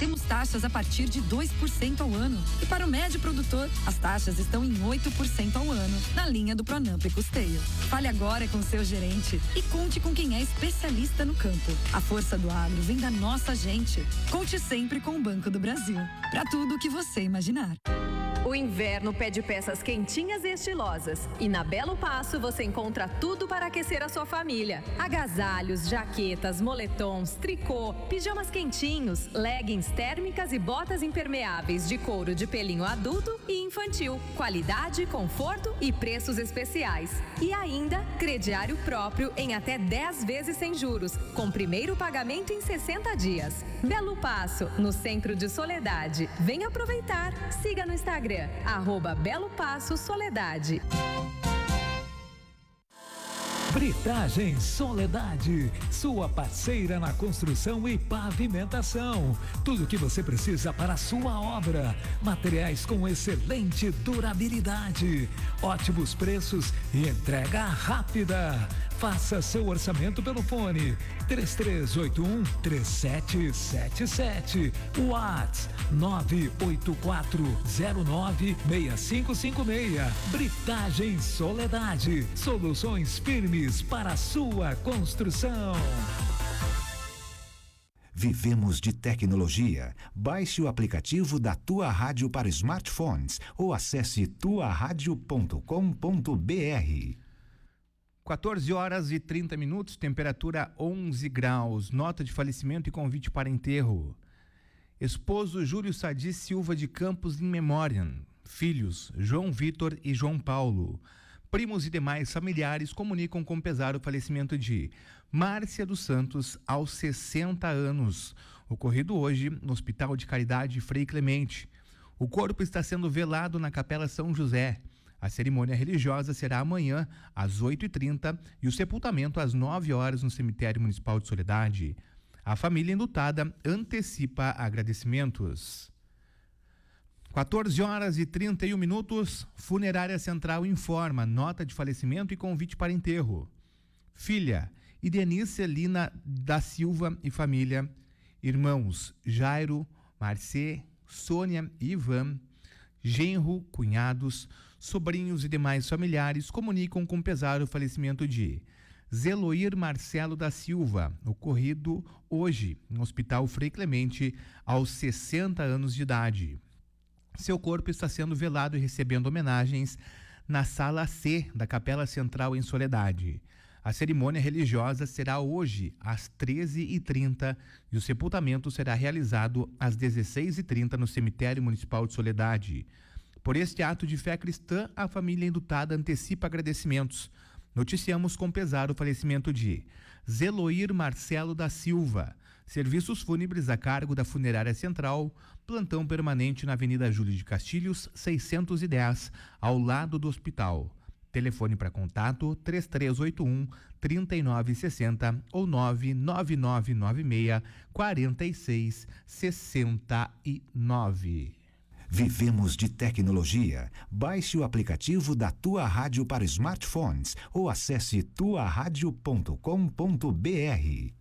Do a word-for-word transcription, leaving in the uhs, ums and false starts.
temos taxas a partir de dois por cento ao ano. E para o médio produtor, as taxas estão em oito por cento ao ano, na linha do Pronamp e Custeio. Fale agora com seu gerente e conte com quem é especialista no campo. A força do agro vem da nossa gente. Conte sempre com o Banco do Brasil. Para tudo o que você imaginar. O inverno pede peças quentinhas e estilosas. E na Belo Passo você encontra tudo para aquecer a sua família. Agasalhos, jaquetas, moletons, tricô, pijamas quentinhos, leggings térmicas e botas impermeáveis de couro de pelinho adulto e infantil. Qualidade, conforto e preços especiais. E ainda, crediário próprio em até dez vezes sem juros, com primeiro pagamento em sessenta dias. Belo Passo, no centro de Soledade. Venha aproveitar. Siga no Instagram. Arroba Belo Passo Soledade. Britagem Soledade, sua parceira na construção e pavimentação. Tudo o que você precisa para a sua obra. Materiais com excelente durabilidade, ótimos preços e entrega rápida. Faça seu orçamento pelo fone três três oito um, três sete sete sete. WhatsApp nove oito quatro zero nove seis cinco cinco seis. Britagem Soledade, soluções firmes para a sua construção. Vivemos de tecnologia. Baixe o aplicativo da Tua Rádio para smartphones ou acesse tua rádio ponto com ponto br. quatorze horas e trinta minutos, temperatura onze graus, nota de falecimento e convite para enterro. Esposo Júlio Sadi Silva de Campos in memoriam. Filhos João Vitor e João Paulo. Primos e demais familiares comunicam com pesar o falecimento de Márcia dos Santos aos sessenta anos, ocorrido hoje no Hospital de Caridade Frei Clemente. O corpo está sendo velado na Capela São José. A cerimônia religiosa será amanhã, às oito e trinta, e o sepultamento às nove horas no Cemitério Municipal de Soledade. A família enlutada antecipa agradecimentos. quatorze horas e trinta e um minutos, Funerária Central informa nota de falecimento e convite para enterro. Filha, Idenice Lina da Silva e família. Irmãos, Jairo, Marcê, Sônia e Ivan. Genro, cunhados, sobrinhos e demais familiares comunicam com pesar o falecimento de Zeloir Marcelo da Silva, ocorrido hoje no Hospital Frei Clemente, aos sessenta anos de idade. Seu corpo está sendo velado e recebendo homenagens na Sala C da Capela Central em Soledade. A cerimônia religiosa será hoje às treze e trinta e o sepultamento será realizado às dezesseis e trinta no Cemitério Municipal de Soledade. Por este ato de fé cristã, a família enlutada antecipa agradecimentos. Noticiamos com pesar o falecimento de Zeloir Marcelo da Silva. Serviços fúnebres a cargo da Funerária Central, plantão permanente na Avenida Júlio de Castilhos, seiscentos e dez, ao lado do hospital. Telefone para contato três três oito um, três nove seis zero ou nove nove nove nove seis, quatro seis seis nove. Vivemos de tecnologia. Baixe o aplicativo da Tua Rádio para smartphones ou acesse tua rádio ponto com ponto br.